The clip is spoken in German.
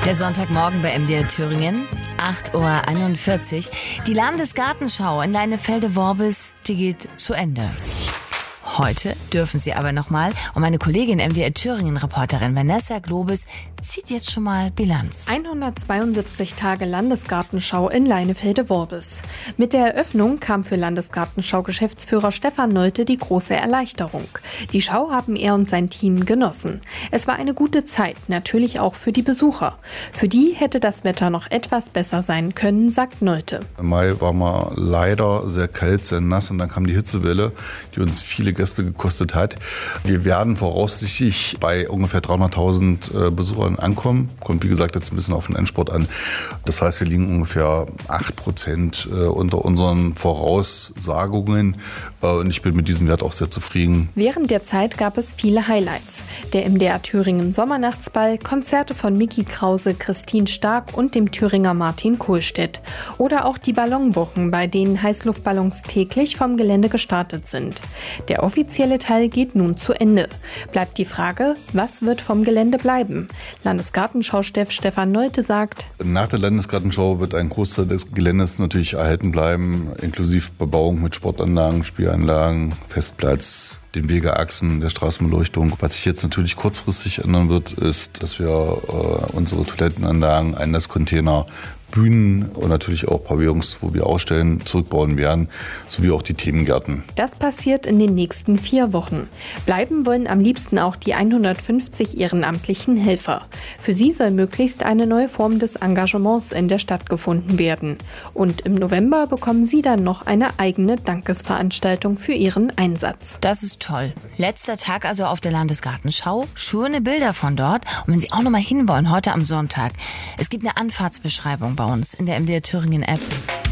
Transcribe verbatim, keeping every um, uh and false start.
Der Sonntagmorgen bei M D R Thüringen, acht Uhr einundvierzig. Die Landesgartenschau in Leinefelde-Worbis, die geht zu Ende. Heute dürfen sie aber nochmal und meine Kollegin M D R Thüringen-Reporterin Vanessa Globes zieht jetzt schon mal Bilanz. hundertzweiundsiebzig Tage Landesgartenschau in Leinefelde-Worbis. Mit der Eröffnung kam für Landesgartenschau-Geschäftsführer Stefan Nolte die große Erleichterung. Die Schau haben er und sein Team genossen. Es war eine gute Zeit, natürlich auch für die Besucher. Für die hätte das Wetter noch etwas besser sein können, sagt Nolte. Im Mai war mal leider sehr kalt, sehr nass und dann kam die Hitzewelle, die uns viele Gäste gekostet hat. Wir werden voraussichtlich bei ungefähr dreihunderttausend Besuchern ankommen. Kommt wie gesagt jetzt ein bisschen auf den Endspurt an. Das heißt, wir liegen ungefähr acht Prozent unter unseren Voraussagungen und ich bin mit diesem Wert auch sehr zufrieden. Während der Zeit gab es viele Highlights. Der M D R Thüringen Sommernachtsball, Konzerte von Micky Krause, Christine Stark und dem Thüringer Martin Kohlstedt. Oder auch die Ballonwochen, bei denen Heißluftballons täglich vom Gelände gestartet sind. Der offizielle Teil geht nun zu Ende. Bleibt die Frage, was wird vom Gelände bleiben? Landesgartenschau-Chef Stefan Nolte sagt: Nach der Landesgartenschau wird ein Großteil des Geländes natürlich erhalten bleiben, inklusive Bebauung mit Sportanlagen, Spielanlagen, Festplatz, den Wegeachsen, der Straßenbeleuchtung. Was sich jetzt natürlich kurzfristig ändern wird, ist, dass wir äh, unsere Toilettenanlagen, Einlasscontainer, Bühnen und natürlich auch Pavillons, wo wir ausstellen, zurückbauen werden, sowie auch die Themengärten. Das passiert in den nächsten vier Wochen. Bleiben wollen am liebsten auch die hundertfünfzig ehrenamtlichen Helfer. Für sie soll möglichst eine neue Form des Engagements in der Stadt gefunden werden. Und im November bekommen sie dann noch eine eigene Dankesveranstaltung für ihren Einsatz. Das ist toll. Letzter Tag also auf der Landesgartenschau. Schöne Bilder von dort. Und wenn Sie auch noch mal hinwollen, heute am Sonntag. Es gibt eine Anfahrtsbeschreibung bei uns in der M D R Thüringen App.